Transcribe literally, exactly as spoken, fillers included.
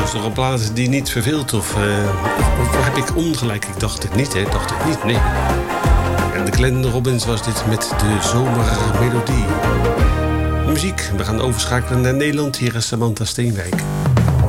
is toch een plaat die niet verveelt? Of, uh, of, of heb ik ongelijk? Ik dacht het niet, hè? Ik dacht het niet, nee. En de Glenn Robbins was dit met de zomermelodie. Muziek, we gaan overschakelen naar Nederland. Hier is Samantha Steenwijk.